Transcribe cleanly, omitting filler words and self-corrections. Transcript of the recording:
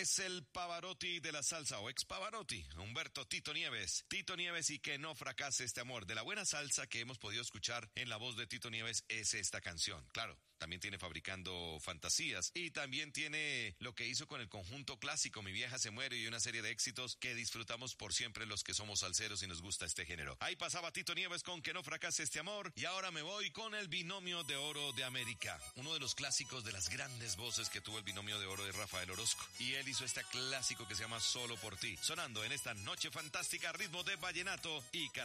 Es el Pavarotti de la salsa, o ex Pavarotti, Humberto Tito Nieves. Tito Nieves y que no fracase este amor. De la buena salsa que hemos podido escuchar en la voz de Tito Nieves es esta canción. Claro, también tiene Fabricando Fantasías y también tiene lo que hizo con el conjunto clásico Mi Vieja Se Muere y una serie de éxitos que disfrutamos por siempre los que somos salseros y nos gusta este género. Ahí pasaba Tito Nieves con Que no fracase este amor y ahora me voy con el Binomio de Oro de América. Uno de los clásicos de las grandes voces que tuvo el Binomio de Oro de Rafael Orozco. Y él hizo este clásico que se llama Solo por ti, sonando en esta noche fantástica a ritmo de vallenato y